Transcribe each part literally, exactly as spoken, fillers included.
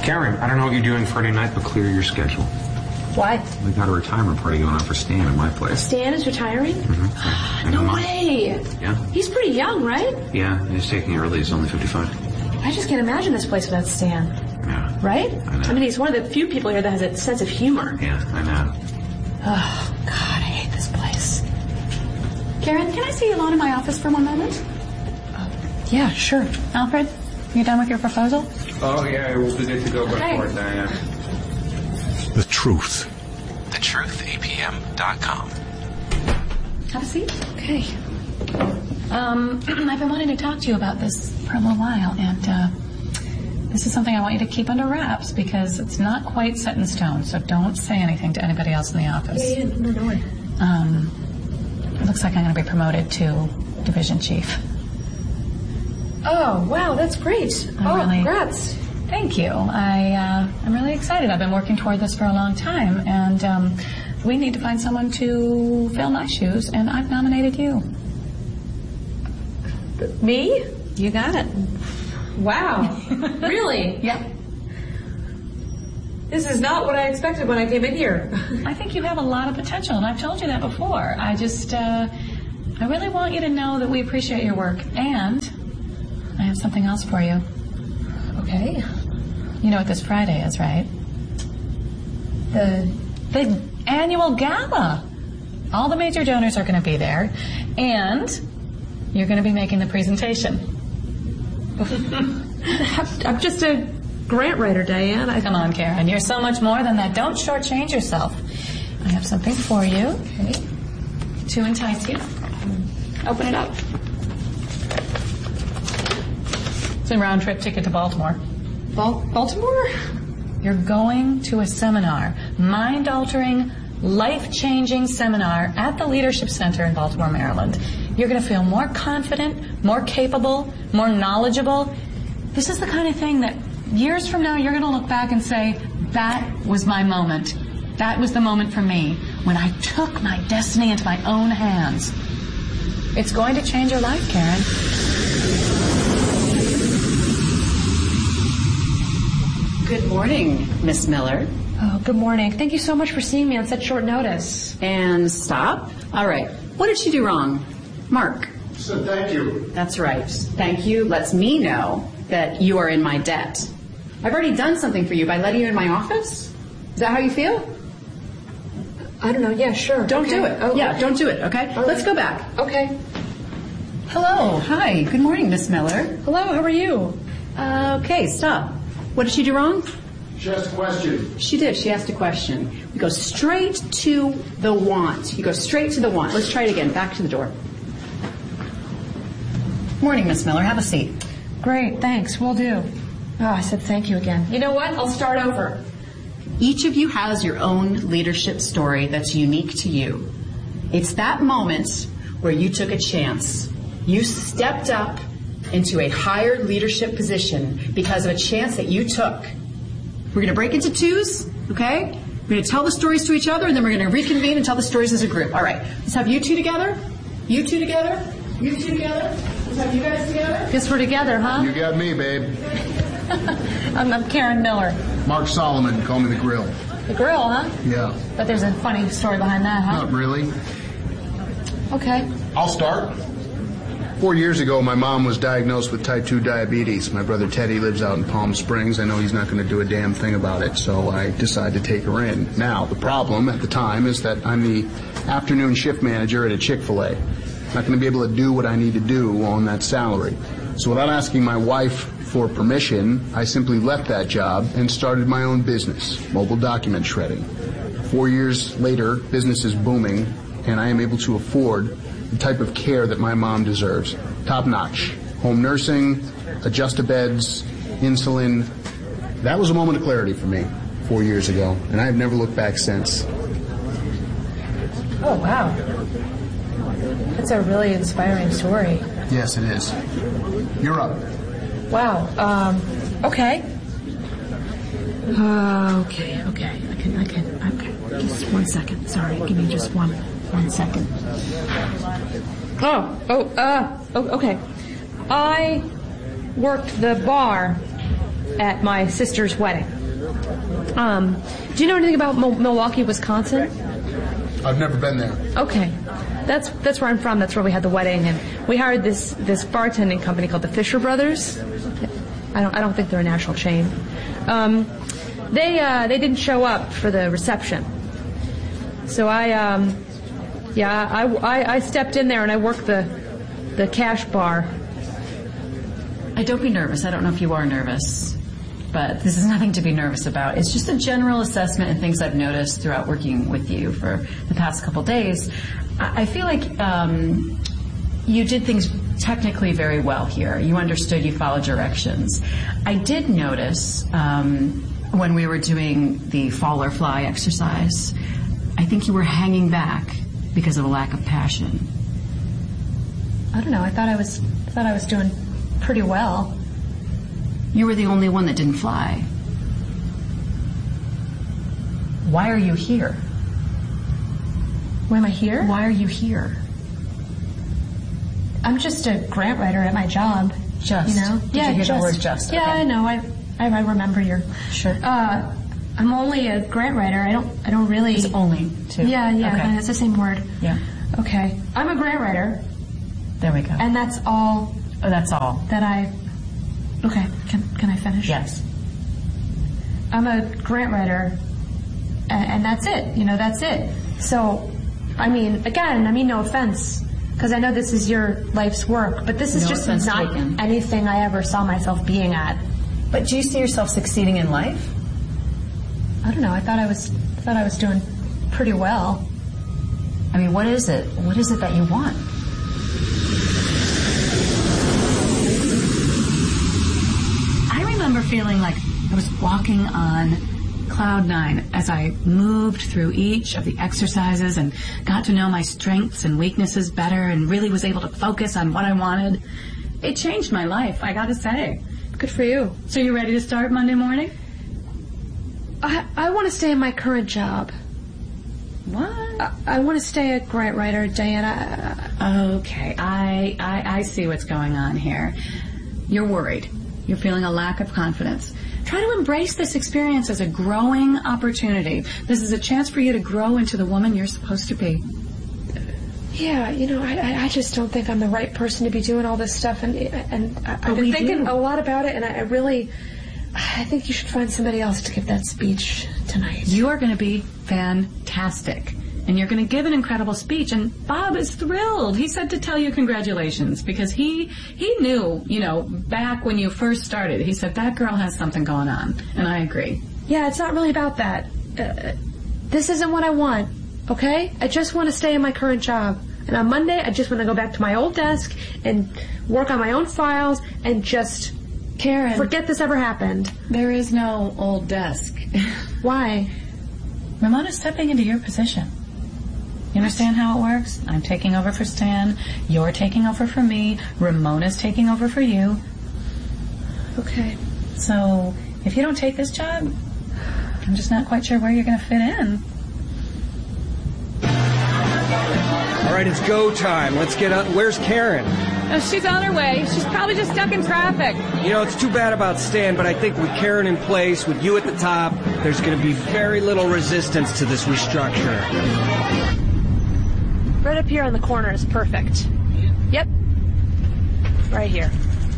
Karen, I don't know what you're doing Friday night, but clear your schedule. Why? We got a retirement party going on for Stan at my place. Stan is retiring? Mm-hmm. No way. Yeah? He's pretty young, right? Yeah, he's taking it early. He's only fifty-five. I just can't imagine this place without Stan. Yeah. Right? I know. I mean, he's one of the few people here that has a sense of humor. Yeah, I know. Oh, God, I hate this place. Karen, can I see you alone in my office for one moment? Uh, yeah, sure. Alfred, you done with your proposal? Oh, yeah, I will be good to go by Okay. four, Diane. The truth. the truth A P M dot com. Have a seat. Okay. Um, I've been wanting to talk to you about this for a little while, and uh, this is something I want you to keep under wraps because it's not quite set in stone, so don't say anything to anybody else in the office. Yeah, yeah, no, no way. Um, it looks like I'm going to be promoted to division chief. Oh, wow, that's great. I'm oh, really- congrats. Thank you. I, uh, I'm really excited. I've been working toward this for a long time, and um, we need to find someone to fill my shoes, and I've nominated you. Me? You got it. Wow. Really? Yep. This is not what I expected when I came in here. I think you have a lot of potential, and I've told you that before. I just, uh, I really want you to know that we appreciate your work, and I have something else for you. Okay. You know what this Friday is, right? The... The annual gala. All the major donors are going to be there, and you're going to be making the presentation. I'm just a grant writer, Diane. I... Come on, Karen. You're so much more than that. Don't shortchange yourself. I have something for you Okay. to entice you. Open it up. It's a round-trip ticket to Baltimore. Bal- Baltimore? You're going to a seminar, mind-altering, life-changing seminar at the Leadership Center in Baltimore, Maryland. You're going to feel more confident, more capable, more knowledgeable. This is the kind of thing that years from now you're going to look back and say, that was my moment. That was the moment for me when I took my destiny into my own hands. It's going to change your life, Karen. Good morning, Miss Miller. Oh, good morning. Thank you so much for seeing me on such short notice. And stop. All right. What did she do wrong? Mark. So thank you. That's right. Thank you lets me know that you are in my debt. I've already done something for you by letting you in my office. Is that how you feel? I don't know. Yeah, sure. Don't Okay. do it. Oh, yeah, okay. don't do it, okay? All Let's right. go back. Okay. Hello. Hi. Good morning, Miss Miller. Hello, how are you? Uh, okay, stop. What did she do wrong? She asked a question. She did. She asked a question. We go straight to the want. You go straight to the want. Let's try it again. Back to the door. Morning, Miss Miller. Have a seat. Great, thanks. Will do. Oh, I said thank you again. You know what? I'll start over. Each of you has your own leadership story that's unique to you. It's that moment where you took a chance. You stepped up into a higher leadership position because of a chance that you took. We're going to break into twos, okay? We're going to tell the stories to each other, and then we're going to reconvene and tell the stories as a group. All right, let's have you two together, you two together, you two together. Let's have you guys together. Guess we're together, huh? You got me, babe. I'm, I'm Karen Miller. Mark Solomon, call me the Grill. The grill, huh? Yeah. But there's a funny story behind that, huh? Not really. Okay. I'll start. Four years ago, my mom was diagnosed with type two diabetes. My brother Teddy lives out in Palm Springs. I know he's not going to do a damn thing about it, so I decided to take her in. Now, the problem at the time is that I'm the afternoon shift manager at a Chick-fil-A. Not going to be able to do what I need to do on that salary. So without asking my wife for permission, I simply left that job and started my own business, mobile document shredding. Four years later, business is booming, and I am able to afford the type of care that my mom deserves. Top notch. Home nursing, adjust-a-beds, insulin. That was a moment of clarity for me four years ago, and I have never looked back since. Oh, wow. That's a really inspiring story. Yes, it is. You're up. Wow. Um, okay. Uh, okay, okay. I can, I can, okay. Just one second. Sorry, give me just one, one second. Oh, oh, uh, oh, okay. I worked the bar at my sister's wedding. Um, do you know anything about Mo- Milwaukee, Wisconsin? I've never been there. Okay. That's that's where I'm from. That's where we had the wedding, and we hired this this bartending company called the Fisher Brothers. I don't I don't think they're a national chain. Um, they uh, they didn't show up for the reception, so I um, yeah I, I, I stepped in there and I worked the the cash bar. I don't be nervous. I don't know if you are nervous, but this is nothing to be nervous about. It's just a general assessment and things I've noticed throughout working with you for the past couple days. I feel like um, you did things technically very well here. You understood, you followed directions. I did notice um, when we were doing the fall or fly exercise, I think you were hanging back because of a lack of passion. I don't know. I thought I was I thought I was doing pretty well. You were the only one that didn't fly. Why are you here? Why am I here? Why are you here? I'm just a grant writer at my job. Just? You know? Did yeah, you hear just. the word just? Yeah, Okay. I know. I, I I remember your. Sure. Uh, I'm only a grant writer. I don't I don't really. It's only too. Yeah, yeah. Okay. It's the same word. Yeah. Okay. I'm a grant writer, There we go. and that's all Oh, that's all. that I. Okay. Can can I finish? Yes. I'm a grant writer, and, and that's it. You know, that's it. So, I mean, again, I mean, no offense, because I know this is your life's work, but this is No just offense not taken. anything I ever saw myself being at. But do you see yourself succeeding in life? I don't know. I thought I was I thought I was doing pretty well. I mean, what is it? What is it that you want? I remember feeling like I was walking on cloud nine as I moved through each of the exercises and got to know my strengths and weaknesses better and really was able to focus on what I wanted. It changed my life, I gotta say. Good for you. So you ready to start Monday morning? I I want to stay in my current job. What? I, I want to stay a grant writer, Diana. Okay, I, I I see what's going on here. You're worried. You're feeling a lack of confidence. Try to embrace this experience as a growing opportunity. This is a chance for you to grow into the woman you're supposed to be. Yeah, you know, I I just don't think I'm the right person to be doing all this stuff, and and I, I've But been we thinking do. a lot about it, and I, I really, I think you should find somebody else to give that speech tonight. You are going to be fantastic. And you're going to give an incredible speech. And Bob is thrilled. He said to tell you congratulations because he he knew, you know, back when you first started, he said, that girl has something going on. And I agree. Yeah, it's not really about that. Uh, this isn't what I want, okay? I just want to stay in my current job. And on Monday, I just want to go back to my old desk and work on my own files and just Karen, forget this ever happened. there is no old desk. Why? Ramona's stepping into your position. You understand how it works? I'm taking over for Stan. You're taking over for me. Ramona's taking over for you. Okay. So if you don't take this job, I'm just not quite sure where you're going to fit in. All right, it's go time. Let's get up. Where's Karen? Oh, she's on her way. She's probably just stuck in traffic. You know, it's too bad about Stan, but I think with Karen in place, with you at the top, there's going to be very little resistance to this restructure. Right up here on the corner is perfect. Yep. Right here.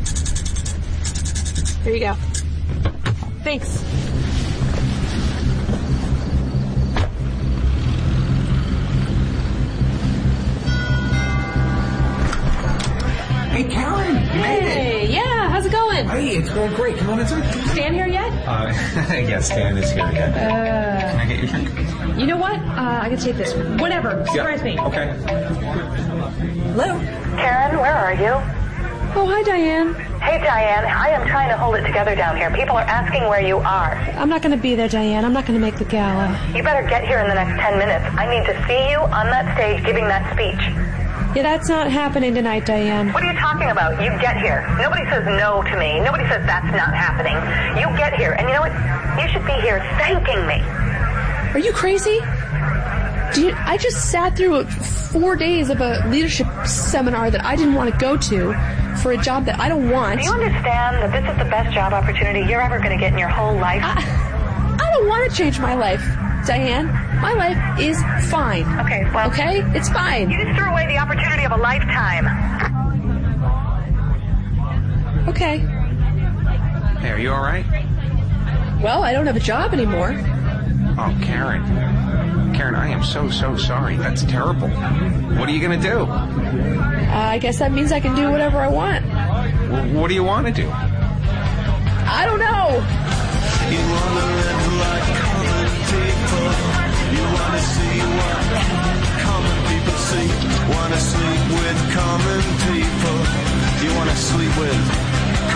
Here you go. Thanks. Hey, Karen, you made it. Hey, yeah, how's it going? Hey, it's going great. Come on inside. Stan here yet? Uh, yes, Stan is here again. Uh, Can I get your drink? you know what? Uh, I can take this. Whatever. Surprise me. Okay. Hello? Karen, where are you? Oh, hi, Diane. Hey, Diane, I am trying to hold it together down here. People are asking where you are. I'm not going to be there, Diane. I'm not going to make the gala. You better get here in the next ten minutes. I need to see you on that stage giving that speech. Yeah, that's not happening tonight, Diane. What are you talking about? You get here. Nobody says no to me. Nobody says that's not happening. You get here. And you know what? You should be here thanking me. Are you crazy? Do you, I just sat through four days of a leadership seminar that I didn't want to go to for a job that I don't want. Do you understand that this is the best job opportunity you're ever going to get in your whole life? I, I don't want to change my life, Diane. My life is fine. Okay, well... Okay? It's fine. You just threw away the opportunity of a lifetime. Okay. Hey, are you all right? Well, I don't have a job anymore. Oh, Karen. Karen, I am so, so sorry. That's terrible. What are you going to do? Uh, I guess that means I can do whatever I want. W- what do you want to do? I don't know. You wanna